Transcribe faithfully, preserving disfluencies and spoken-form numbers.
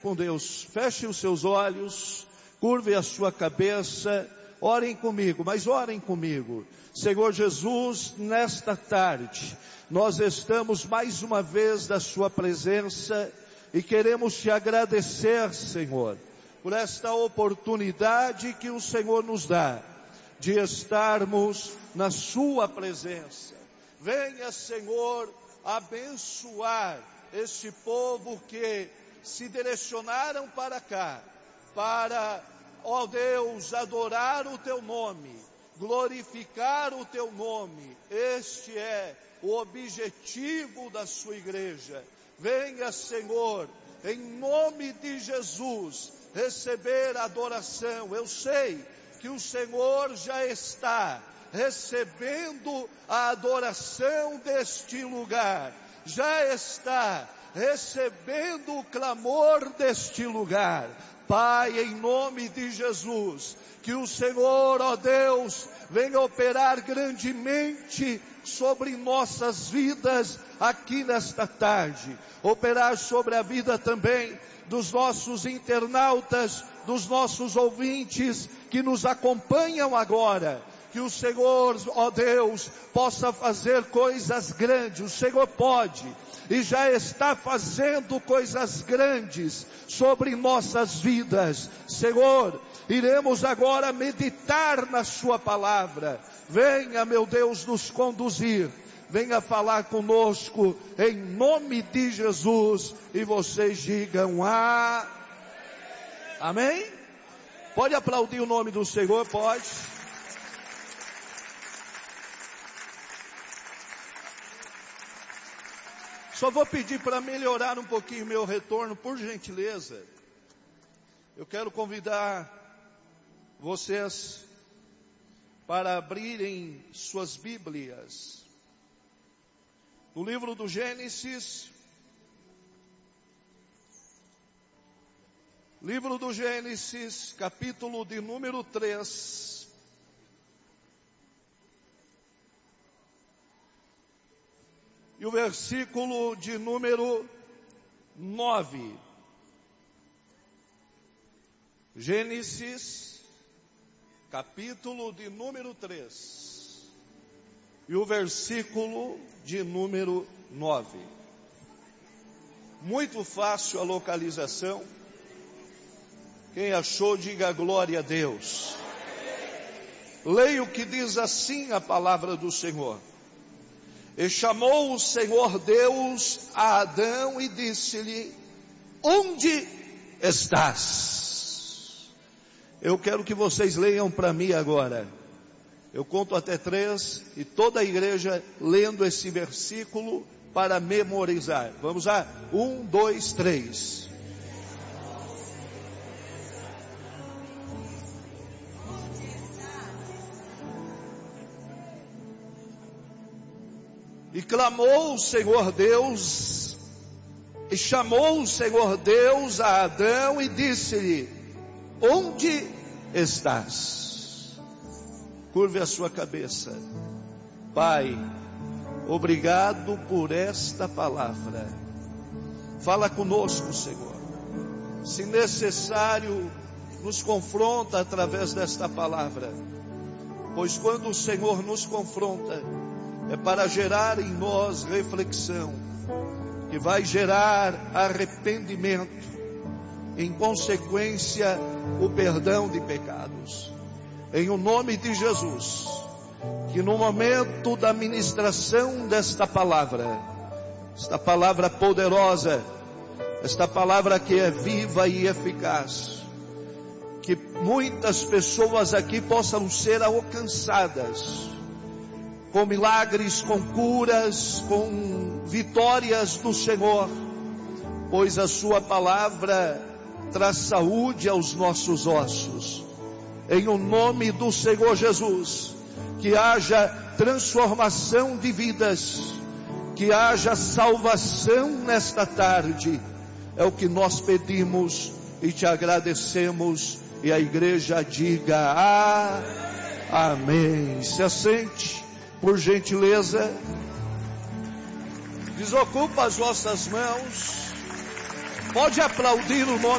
com Deus. Feche os seus olhos, curve a sua cabeça, orem comigo, mas orem comigo. Senhor Jesus, nesta tarde, nós estamos mais uma vez na sua presença e queremos te agradecer, Senhor, por esta oportunidade que o Senhor nos dá de estarmos na sua presença. Venha, Senhor, abençoar este povo que se direcionaram para cá, para, ó Deus, adorar o teu nome, glorificar o teu nome. Este é o objetivo da sua igreja. Venha, Senhor, em nome de Jesus, receber a adoração. Eu sei que o Senhor já está recebendo a adoração deste lugar, já está recebendo o clamor deste lugar. Pai, em nome de Jesus, que o Senhor, ó Deus, venha operar grandemente sobre nossas vidas aqui nesta tarde, operar sobre a vida também dos nossos internautas, dos nossos ouvintes que nos acompanham agora. Que o Senhor, ó Deus, possa fazer coisas grandes. O Senhor pode e já está fazendo coisas grandes sobre nossas vidas. Senhor, iremos agora meditar na sua palavra. Venha, meu Deus, nos conduzir. Venha falar conosco em nome de Jesus. E vocês digam ah, amém? Pode aplaudir o nome do Senhor, pode. Só vou pedir para melhorar um pouquinho meu retorno, por gentileza. Eu quero convidar vocês para abrirem suas Bíblias no livro do Gênesis, livro do Gênesis, capítulo de número três. E o versículo de número nove. Gênesis, capítulo de número três. E o versículo de número nove. Muito fácil a localização. Quem achou, diga glória a Deus. Leia o que diz assim a palavra do Senhor. E chamou o Senhor Deus a Adão e disse-lhe: onde estás? Eu quero que vocês leiam para mim agora. Eu conto até três e toda a igreja lendo esse versículo para memorizar. Vamos lá? Um, dois, três. E clamou o Senhor Deus, e chamou o Senhor Deus a Adão e disse-lhe: onde estás? Curve a sua cabeça. Pai, obrigado por esta palavra. Fala conosco, Senhor. Se necessário, nos confronta através desta palavra. Pois quando o Senhor nos confronta, é para gerar em nós reflexão, que vai gerar arrependimento, em consequência, o perdão de pecados. Em o nome de Jesus, que no momento da ministração desta palavra, esta palavra poderosa, esta palavra que é viva e eficaz, que muitas pessoas aqui possam ser alcançadas, com milagres, com curas, com vitórias do Senhor, pois a sua palavra traz saúde aos nossos ossos. Em o nome do Senhor Jesus, que haja transformação de vidas, que haja salvação nesta tarde, é o que nós pedimos e te agradecemos, e a igreja diga ah, amém. Se assente. Por gentileza, desocupa as vossas mãos, pode aplaudir o nome